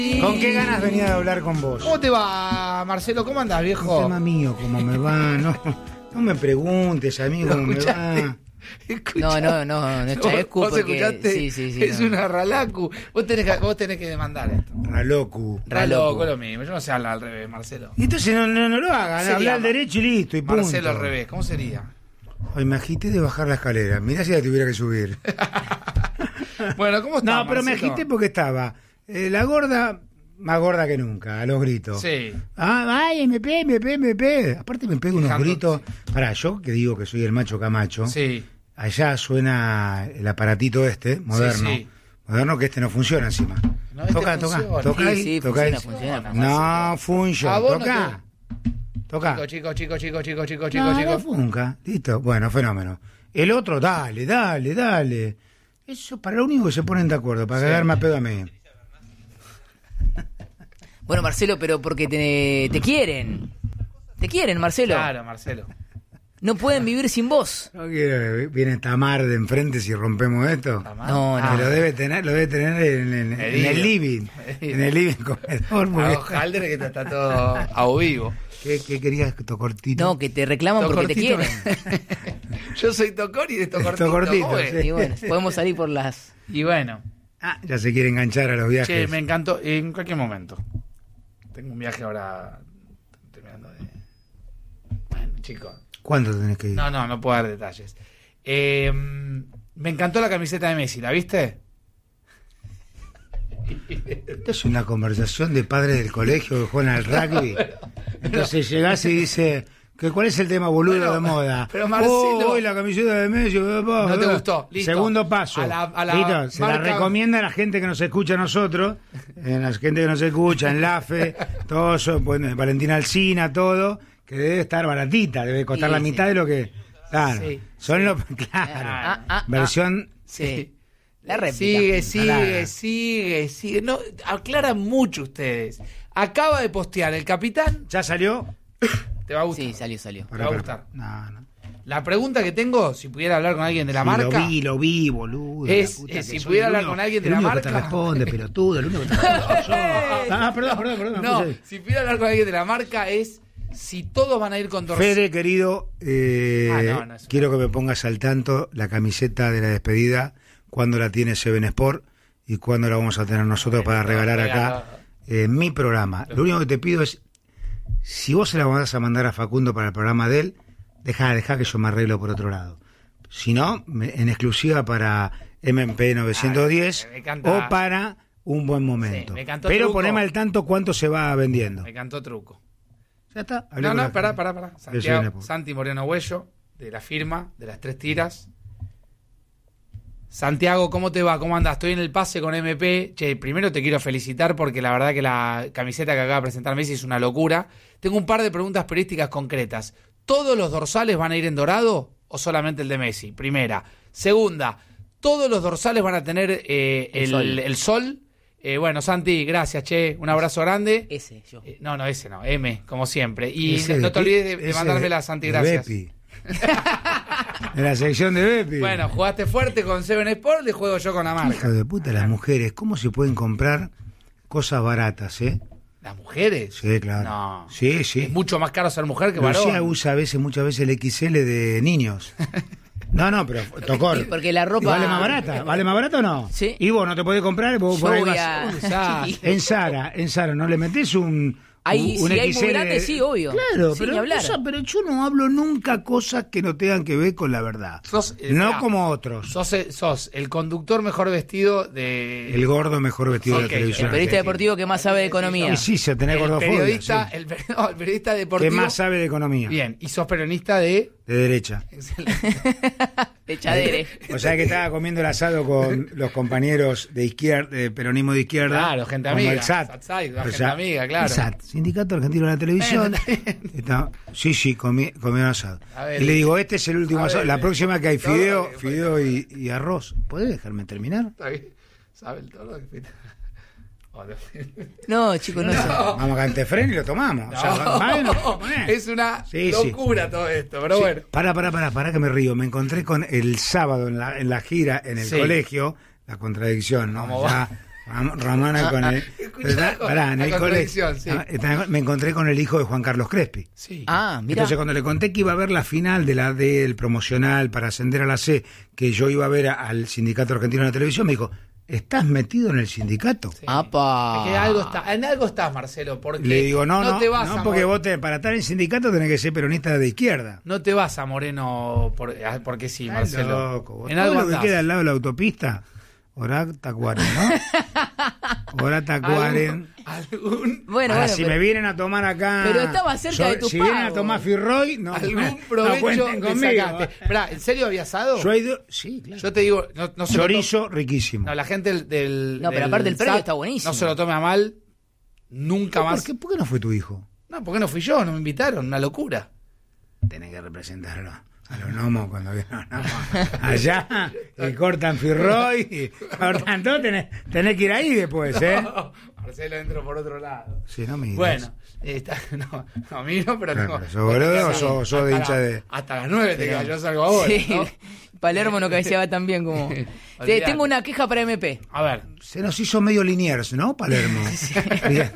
¿Con qué ganas venía de hablar con vos? ¿Cómo te va, Marcelo? ¿Cómo andás, viejo? Un tema mío, ¿cómo me va? No me preguntes a mí cómo me va. No es Chaescu ¿Vos porque... escuchaste? Sí, es una ralacu. Vos tenés que demandar esto. Ralocu. Ralocu, lo mismo. Yo no sé hablar al revés, Marcelo. Y entonces no lo hagan, hablar al derecho y listo, y punto. Marcelo al revés, ¿cómo sería? Hoy me agité de bajar la escalera. Mirá si la tuviera que subir. Bueno, ¿cómo estás, No, pero me agité porque estaba la gorda, más gorda que nunca, a los gritos. Sí. Ay, MP. Aparte me pego unos gritos. Pará, yo que digo que soy el macho Camacho. Sí. Allá suena el aparatito moderno. Sí. Moderno, que no funciona encima. No, toca ahí, Sí, toca ahí. funciona. No funciona, toca. Toca. Chico. No funca, listo. Bueno, fenómeno. El otro, dale. Eso para lo único que se ponen de acuerdo, para cagarme a pedo a mí. Bueno, Marcelo, pero porque te quieren. Te quieren, Marcelo. Claro, Marcelo. No pueden vivir sin vos. ¿No quiere, viene Tamar de enfrente si rompemos esto? No. Que lo debe tener en el living. En el living comedor. Halder que está todo a vivo. ¿Qué querías, Tocortito? No, que te reclaman porque te quieren. Yo soy Tocor y de Tocortito. Tocortito, sí. Y bueno, podemos salir por las... Y bueno. Ya se quiere enganchar a los viajes. Che, me encantó. En cualquier momento. Tengo un viaje ahora. Terminando de. Bueno, chicos. ¿Cuándo tenés que ir? No puedo dar detalles. Me encantó la camiseta de Messi, ¿la viste? Esto es una conversación de padres del colegio que juegan al rugby. Entonces llegás y dice, ¿cuál es el tema boludo de moda? Pero Marcelo, hoy la camiseta de Messi. ¿No te gustó? Listo. Segundo paso. Listo. Se la recomienda a la gente que nos escucha a nosotros, la gente que nos escucha en LAFE, todo eso, bueno, Valentina Alsina, todo, que debe estar baratita, debe costar la mitad de lo que... Claro, sí, son los... Claro, versión... Sí. La réplica. Sigue. No, aclaran mucho ustedes. Acaba de postear el capitán. ¿Ya salió? ¿Te va a gustar? Sí, salió. Te va a gustar. No. La pregunta que tengo, si pudiera hablar con alguien de la marca... Lo vi, boludo. Es, si pudiera hablar con alguien de la marca... El único que te responde, pelotudo, el único que te responde. Perdón. No, si pudiera hablar con alguien de la marca es... Si todos van a ir con dorsal... Fede, querido, quiero que me pongas al tanto la camiseta de la despedida, cuando la tiene Seven Sport y cuando la vamos a tener nosotros para regalar acá en mi programa. Lo único que te pido es, si vos se la vas a mandar a Facundo para el programa de él, deja que yo me arreglo por otro lado. Si no, en exclusiva para MP 910 o para Un Buen Momento. Sí, pero truco. poneme al tanto cuánto se va vendiendo. Me cantó truco. Ya está. Pará. Santi Moreno Huello, de la firma, de las 3 tiras. Santiago, ¿cómo te va? ¿Cómo andás? Estoy en el pase con MP. Che, primero te quiero felicitar porque la verdad que la camiseta que acaba de presentar Messi es una locura. Tengo un par de preguntas periodísticas concretas. ¿Todos los dorsales van a ir en dorado o solamente el de Messi? Primera. Segunda, ¿todos los dorsales van a tener el sol? Bueno, Santi, gracias, che. Un abrazo grande. Ese, yo. No, ese no. M, como siempre. Y Ese no te olvides de mandármela, Santi, gracias. Bepi. De la sección de Bepi. Bueno, jugaste fuerte con Seven Sport y juego yo con la marca. Hijo de puta, las mujeres, ¿cómo se pueden comprar cosas baratas, ¿Las mujeres? Sí, claro. No. Sí. Es mucho más caro ser mujer que varón. Lucía usa muchas veces el XL de niños. No, pero Tocor. Porque la ropa... ¿Vale más barata? ¿Vale más barata o no? Sí. Y vos no te podés comprar, vos Yo por ahí voy vas- a... En Zara, ¿no le metés un Ahí, un si hay XL muy grande, sí, obvio. Claro, Sin pero, hablar. pero yo no hablo nunca cosas que no tengan que ver con la verdad. No como otros. Sos el conductor mejor vestido de... El gordo mejor vestido de la Ok, televisión. El periodista deportivo que más sabe de economía. Y sí, se tenés el gordofobia. periodista, Sí. el periodista deportivo... ¿Qué más sabe de economía? Bien, y sos peronista de... De derecha. De Chadere. O sea que estaba comiendo el asado con los compañeros de izquierda, de peronismo de izquierda. Claro, gente como amiga. el SAT. SAT-SAID, la O gente sea, amiga, claro. El SAT, Sindicato Argentino de la Televisión. Sí, comieron asado. ver, Y le digo, este es el último asado. La próxima que hay No, fideo y arroz. ¿Podés dejarme terminar? Está bien. ¿Sabe el toro? No, chicos, no sé. Vamos a Cantefren y lo tomamos. O sea, es una Sí, locura todo esto, pero bueno. Para que me río. Me encontré con el sábado en la gira en el Sí. colegio, la contradicción, ¿no? ¿Cómo Ya, Ramona con el... Pará, en el colegio. Sí. Me encontré con el hijo de Juan Carlos Crespi. Sí. Mira. Entonces cuando le conté que iba a ver la final de la D, el promocional para ascender a la C, que yo iba a ver al Sindicato Argentino de la Televisión, me dijo, ¿estás metido en el sindicato? Sí. ¡Apa! Es que en algo estás, Marcelo, porque Le digo, no, te vas a porque para estar en el sindicato tenés que ser peronista de izquierda. No te vas a Moreno porque sí, Marcelo. Loco, en todo algo lo que andás. queda al lado de la autopista, Orá Tacuaren, ¿no? Orá Tacuaren. Bueno, Ahora, bueno, si pero- me vienen a tomar acá... Pero estaba cerca de tus Si vienen a pagos. tomar Firroy, no Provecho cuenten le conmigo. sacaste. Esperá, ¿en serio había asado? Yo he ido... Sí, claro. Yo te digo, no se lo Chorizo riquísimo. No, la gente del No, pero aparte el precio está buenísimo. No se lo tome a mal, nunca más. ¿Por qué no fue tu hijo? No, ¿por qué no fui yo? No me invitaron, una locura. Tenés que representarlo a los gnomos cuando vienen los gnomos allá y cortan Firroy y cortan todo, tenés que ir ahí después, ¿eh? Marcelo entro por otro lado. Sí, no me digas. Bueno, no miro, pero Claro, tengo... pero ¿sos boludo o sos de hincha de...? Hasta las 9 te queda, yo salgo ahora, Sí, ¿no? Palermo no cabeceaba tan bien como... Olvidate. Tengo una queja para MP. A ver, Se nos hizo medio Liniers, ¿no, Palermo? Bien.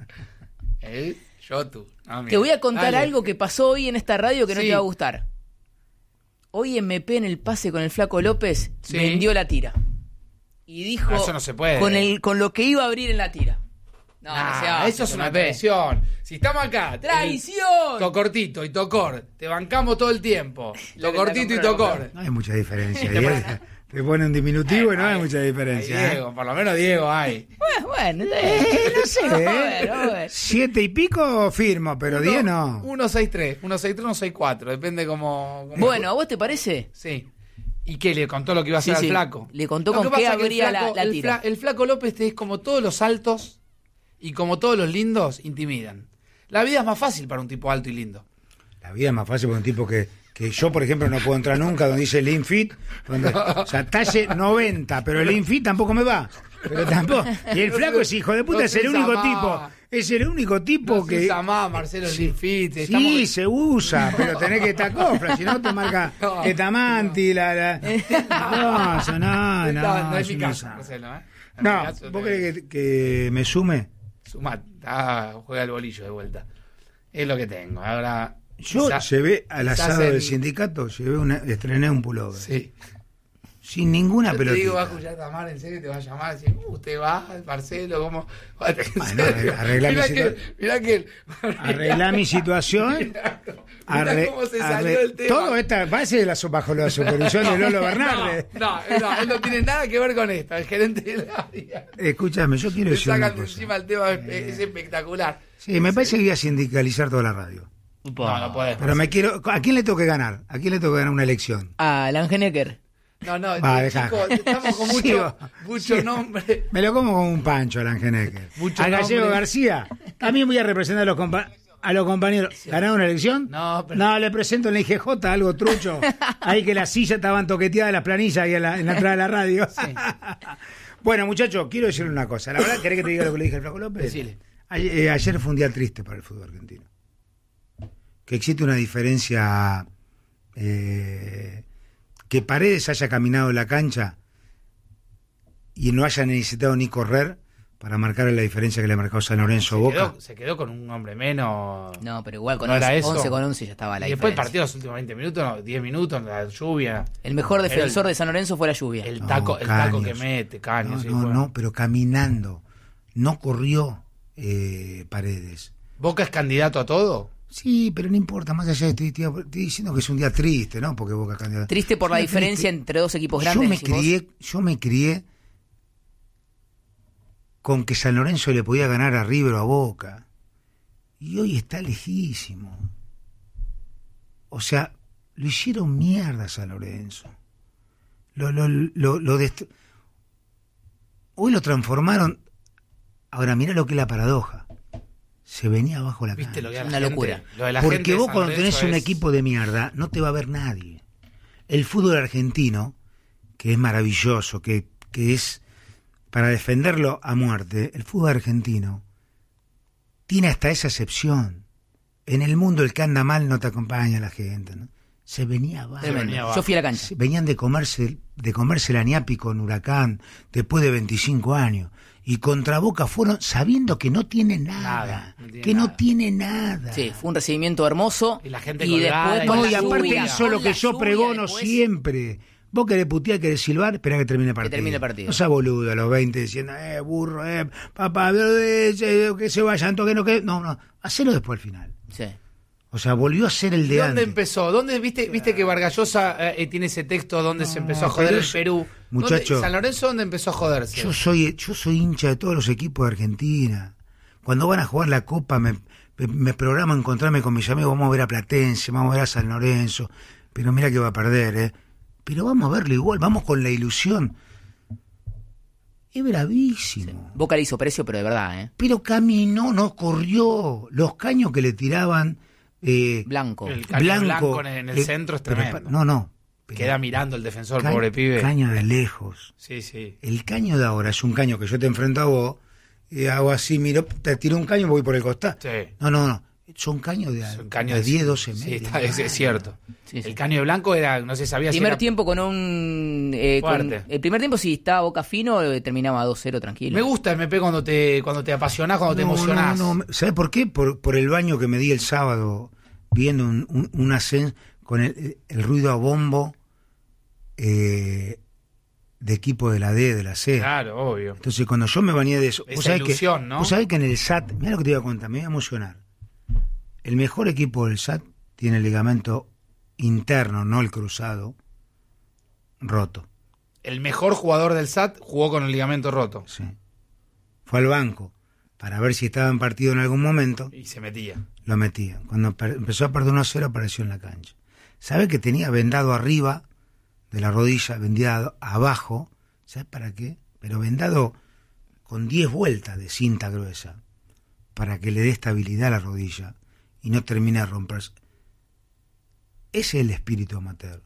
yo tú. No, Te mira. voy a contar Dale. algo que pasó hoy en esta radio que no Sí. te va a gustar. Hoy MP en el pase con el Flaco López Sí. vendió la tira. Y dijo Eso no se puede. con lo que iba a abrir en la tira. No, Nah, no se hace, eso es una MP. traición. Si estamos acá, ¡Traición! Tocortito y Tocor, te bancamos todo el tiempo. Lo que Tocortito y está comprando. Tocor. No hay mucha diferencia. Te Y pone- él te pone un diminutivo y no hay mucha Hay diferencia. ¿eh? Diego, por lo menos Diego hay. Bueno, No sé, a ver, a ver. 7 y pico firmo, pero 10 no. 163, 164, depende como... Bueno, ¿a vos te parece? Sí. ¿Y qué? ¿Le contó lo que iba a hacer Sí, al sí. flaco? Le contó Lo con que qué pasa es que abría el flaco- la el tira. el flaco López es como todos los altos y como todos los lindos, intimidan. La vida es más fácil para un tipo alto y lindo. La vida es más fácil para un tipo que yo, por ejemplo, no puedo entrar nunca donde dice Lean Fit. O sea, talle 90, pero el Lean Fit tampoco me va. Pero tampoco. Y el flaco es hijo de puta, No es el se único usa tipo. más. Es el único tipo No se que. usa más, Marcelo, el Lean Fit. Sí, Estamos- se usa, pero tenés que estar cofra, si no te marca No, Etamanti, no, No es eso mi no caso, usa. Marcelo, ¿eh? En mi No, caso, ¿vos crees que me sume? Sumá, juega el bolillo de vuelta. Es lo que tengo. Ahora. Yo llevé al quizás asado en- del sindicato, estrené un pullover. Sí. Sin ninguna Yo te digo, va a pelotita. escuchar Tamara, en serio, te va a llamar y decir, usted va, Marcelo, ¿cómo? Bueno, arregla mi Mirá que Arreglá mi situación. Mirá cómo se salió el tema. Todo esta base bajo la supervisión de Lolo Bernardes. No, él no tiene nada que ver con esto, el gerente del área. Escúchame, yo quiero Le decir una sacan de cosa. encima el tema, es espectacular. Sí, me parece que voy a sindicalizar toda la radio. No podés. Pero ¿a quién le tengo que ganar? ¿A quién le tengo que ganar una elección? A Langenecker. No, Dejá. chicos, estamos con mucho Sí. nombre. Me lo como como un pancho al Angenecker. Mucho A Gallego nombre. García. También voy a representar a los compañeros. ¿Ganaron una elección? No, pero- No, le presento en la IGJ algo trucho. Ahí que las sillas estaban toqueteadas, las planillas ahí en la entrada de la radio. Bueno, muchachos, quiero decirle una cosa. La verdad, ¿querés que te diga lo que le dije al Flaco López? Decile. Ayer fue un día triste para el fútbol argentino. Que existe una diferencia... que Paredes haya caminado en la cancha y no haya necesitado ni correr para marcar la diferencia que le marcó San Lorenzo a Boca. Se quedó con un hombre menos. No, pero igual con ¿No era 11, eso? 11 con 11 ya estaba la Y después el diferencia. partido, los últimos 20 minutos, no, 10 minutos, la lluvia. El mejor defensor Era de San Lorenzo fue la lluvia. El No, taco Caños. que mete, Caños. No, sí, no, fue. no, pero caminando. No corrió Paredes. ¿Boca es candidato a todo? Sí, pero no importa, más allá de estoy diciendo que es un día triste, ¿no? Porque Boca es candidato. Triste por la Es un día diferencia triste. entre dos equipos grandes. decís vos. Yo me crié con que San Lorenzo le podía ganar a River o a Boca. Y hoy está lejísimo. O sea, lo hicieron mierda a San Lorenzo. Hoy lo transformaron. Ahora, mira lo que es la paradoja. Se venía abajo la ¿Viste cancha. lo que era Una la locura. gente? Lo de la gente Porque de vos San cuando Lorenzo tenés un es- equipo de mierda, no te va a ver nadie. El fútbol argentino, que es maravilloso, que es para defenderlo a muerte, el fútbol argentino tiene hasta esa excepción. En el mundo el que anda mal no te acompaña la gente, ¿no? Se venía abajo. Yo fui a la cancha. Venían de comerse la ñapi con Huracán después de 25 años. Y contra Boca fueron sabiendo que no tiene nada. No tiene nada. Sí, fue un recibimiento hermoso. Y la gente después no, y aparte eso es lo que yo pregono siempre. Vos querés putear, querés silbar, espera que termine el partido. Que termine el partido. No seas boludo a los 20 diciendo, burro, papá, que se vayan, que no, hacelo después al final. Sí. O sea, volvió a ser el de ¿Dónde antes. empezó? ¿Dónde viste que Vargas Llosa tiene ese texto donde se empezó a joder el Perú? Muchacho, ¿San Lorenzo dónde empezó a joderse? Yo soy hincha de todos los equipos de Argentina. Cuando van a jugar la Copa me programo a encontrarme con mis amigos, vamos a ver a Platense, vamos a ver a San Lorenzo, pero mira que va a perder, pero vamos a verlo igual, vamos con la ilusión. Es bravísimo. Sí. Boca le hizo precio, pero de verdad, Pero caminó, no corrió. Los caños que le tiraban... Blanco. El caño blanco en el centro es tremendo. No. Queda mirando el defensor, pobre pibe. Caño de lejos. Sí. El caño de ahora es un caño que yo te enfrento a vos, y hago así, miro, te tiro un caño y voy por el costado. Sí. No. Son caños de 10, 12 metros. Sí, es cierto. Sí. El caño de blanco era, no se sabía Primer si era... tiempo con un... el primer tiempo, si estaba Boca fino, terminaba 2-0 tranquilo. Me gusta MP cuando te apasionás, cuando te emocionás. No. ¿Sabes por qué? Por el baño que me di el sábado, viendo un ascenso con el ruido a bombo de equipo de la D, de la C. Claro, obvio. Entonces, cuando yo me bañé de eso... Esa ilusión, ¿no? Vos sabés que en el SAT... Mirá lo que te iba a contar, me voy a emocionar. El mejor equipo del SAT tiene el ligamento interno, no el cruzado, roto. El mejor jugador del SAT jugó con el ligamento roto. Sí. Fue al banco para ver si estaba en partido en algún momento. Y se metía. Lo metía. Cuando empezó a perder 1-0 apareció en la cancha. ¿Sabe que tenía vendado arriba de la rodilla, vendado abajo? ¿Sabes para qué? Pero vendado con 10 vueltas de cinta gruesa para que le dé estabilidad a la rodilla y no termine de romperse. Ese es el espíritu amateur.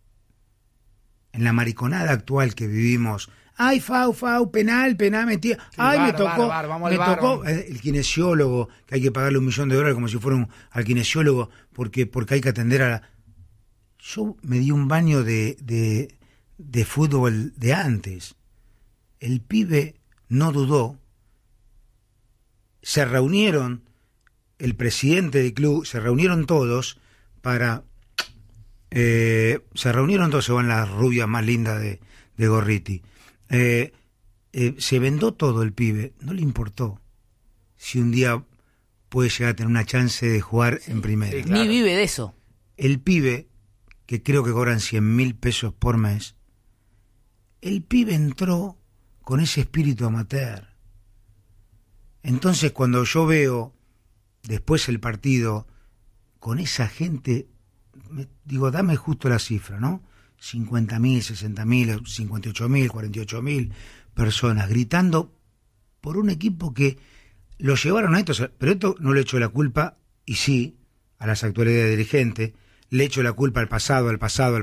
En la mariconada actual que vivimos, ay, fau, penal, metía, ay, me tocó el kinesiólogo, que hay que pagarle $1.000.000 como si fuera al kinesiólogo, porque hay que atender a la... Yo me di un baño de fútbol de antes. El pibe no dudó, se reunieron, el presidente del club, se reunieron todos, se van las rubias más lindas de Gorriti. Se vendó todo el pibe, no le importó si un día puede llegar a tener una chance de jugar en primera. Sí, claro. Ni vive de eso. El pibe, que creo que cobran $100.000 por mes, el pibe entró con ese espíritu amateur. Entonces, cuando yo veo después el partido con esa gente, digo, dame justo la cifra, ¿no? 50.000, 60.000, 58.000, 48.000 personas gritando por un equipo que lo llevaron a esto, pero esto no le echo la culpa, y sí, a las actualidades dirigentes, le echo la culpa al pasado.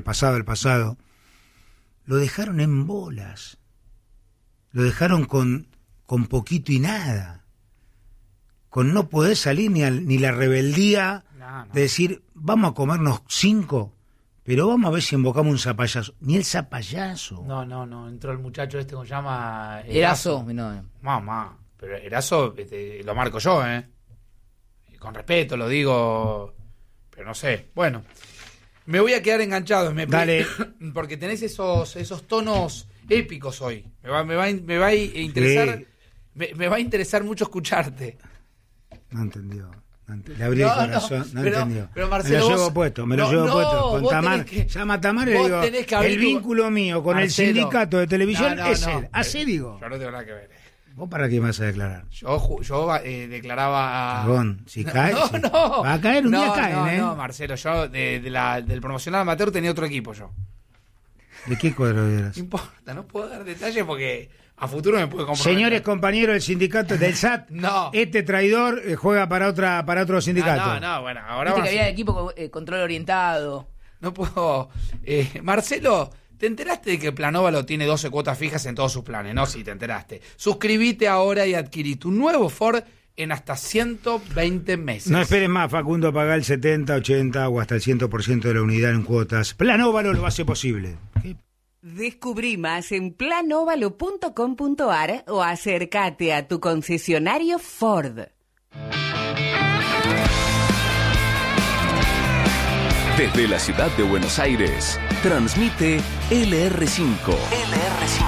Lo dejaron en bolas, lo dejaron con poquito y nada, con no poder salir ni la rebeldía de decir, vamos a comernos 5, pero vamos a ver si invocamos un zapallazo. Ni el zapallazo. No, entró el muchacho este que se llama... Erazo. No. Mamá, pero Erazo lo marco yo, con respeto lo digo, pero no sé. Bueno, me voy a quedar enganchado, Dale. porque tenés esos tonos épicos hoy. Me va a interesar... Sí. Me va a interesar mucho escucharte. No entendió. Le abrí el corazón, no entendió. Pero Marcelo, me lo llevo puesto. Con Tamar. Llama a Tamar y le digo, el vínculo mío con el sindicato de televisión es él. Así digo. Yo no tengo nada que ver. ¿Vos para qué me vas a declarar? Yo declaraba a... Perdón, si cae, va a caer, un día caen, No, Marcelo, yo del promocional amateur tenía otro equipo yo. ¿De qué cuadro eras? No importa, no puedo dar detalles porque a futuro me puede comprometer. Señores compañeros del sindicato del SAT, no. Este traidor juega para otro sindicato. No, bueno, ahora viste que había equipo control orientado. No puedo... Marcelo, ¿te enteraste de que Planóvalo tiene 12 cuotas fijas en todos sus planes? No, sí, te enteraste. Suscribite ahora y adquirí tu nuevo Ford en hasta 120 meses. No esperes más, Facundo, paga el 70, 80 o hasta el 100% de la unidad en cuotas. Planóvalo lo hace posible. ¿Qué? Descubrí más en planovalo.com.ar o acércate a tu concesionario Ford. Desde la ciudad de Buenos Aires, transmite LR5.